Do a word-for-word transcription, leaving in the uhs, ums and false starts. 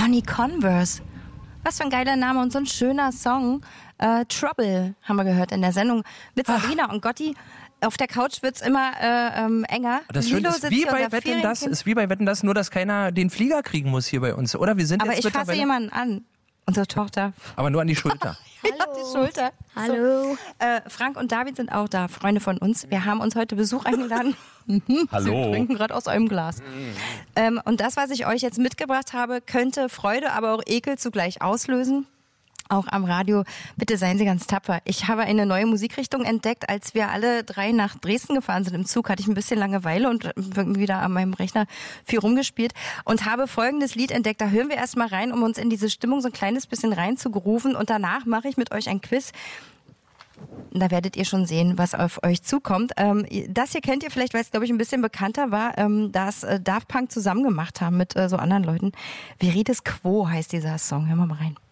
Conny Converse. Was für ein geiler Name und so ein schöner Song. Äh, Trouble haben wir gehört in der Sendung mit Sabrina und Gotti. Auf der Couch wird's immer äh, ähm, enger. Das Schöne ist wie bei Wetten, das ist wie bei Wetten, das nur, dass keiner den Flieger kriegen muss hier bei uns, oder? Wir sind Aber jetzt ich fasse jemanden an. Unsere Tochter. Aber nur an die Schulter. Ja, die Schulter. Hallo. So. Äh, Frank und David sind auch da, Freunde von uns. Wir haben uns heute Besuch eingeladen. Hallo. Sie trinken gerade aus einem Glas. Ähm, und das, was ich euch jetzt mitgebracht habe, könnte Freude, aber auch Ekel zugleich auslösen. Auch am Radio. Bitte seien Sie ganz tapfer. Ich habe eine neue Musikrichtung entdeckt. Als wir alle drei nach Dresden gefahren sind im Zug, hatte ich ein bisschen Langeweile und wieder an meinem Rechner viel rumgespielt und habe folgendes Lied entdeckt. Da hören wir erst mal rein, um uns in diese Stimmung so ein kleines bisschen reinzugrooven. Und danach mache ich mit euch ein Quiz. Da werdet ihr schon sehen, was auf euch zukommt. Ähm, das hier kennt ihr vielleicht, weil es, glaube ich, ein bisschen bekannter war, ähm, dass äh, Daft Punk zusammen gemacht haben mit äh, so anderen Leuten. Virides Quo heißt dieser Song. Hören wir mal rein.